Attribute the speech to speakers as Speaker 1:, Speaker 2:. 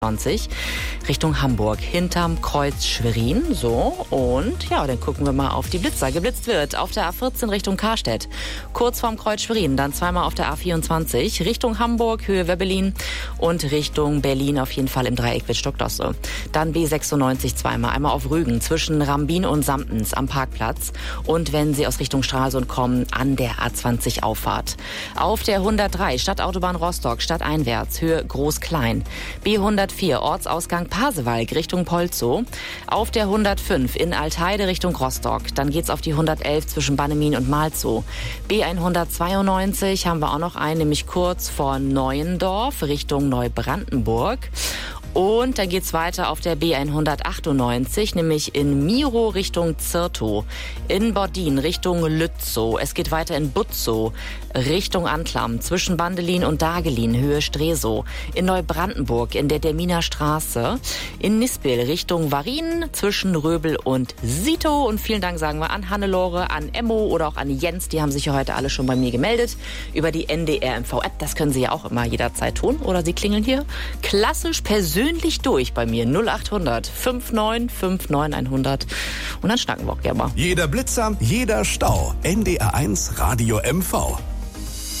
Speaker 1: 20 Richtung Hamburg, hinterm Kreuz Schwerin. So, und ja, dann gucken wir mal auf die Blitzer. Geblitzt wird auf der A14 Richtung Karstedt, kurz vorm Kreuz Schwerin, dann zweimal auf der A24 Richtung Hamburg, Höhe Wöbbelin und Richtung Berlin auf jeden Fall im Dreieck mit Stockdosse. Dann B96 zweimal, einmal auf Rügen zwischen Rambin und Samtens am Parkplatz und wenn Sie aus Richtung Stralsund kommen, an der A20 Auffahrt. Auf der 103 Stadtautobahn Rostock, stadteinwärts, Höhe Groß-Klein. B104 Ortsausgang Pasewalk Richtung Polzow. Auf der 105 in Altheide Richtung Rostock. Dann geht's auf die 111 zwischen Bannemin und Malzow. B192 haben wir auch noch einen, nämlich kurz vor Neuendorf Richtung Neubrandenburg. Und dann geht's weiter auf der B198, nämlich in Miro Richtung Zirtow, in Bordin Richtung Lützow. Es geht weiter in Butzow Richtung Anklam, zwischen Bandelin und Dagelin, Höhe Stresow. In Neubrandenburg in der Derminer Straße, in Nispel Richtung Varin, zwischen Röbel und Sito. Und vielen Dank sagen wir an Hannelore, an Emmo oder auch an Jens, die haben sich ja heute alle schon bei mir gemeldet über die NDR-MV-App. Das können Sie ja auch immer jederzeit tun. Oder Sie klingeln hier klassisch persönlich durch bei mir 0800 5959 100 und dann schnacken wir auch gerne mal.
Speaker 2: Jeder Blitzer, jeder Stau. NDR1 Radio MV.